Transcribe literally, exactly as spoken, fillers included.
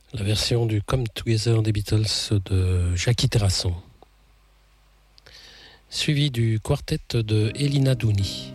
La version du Come Together des Beatles de Jackie Terrasson, suivi du quartet de Elina Douni.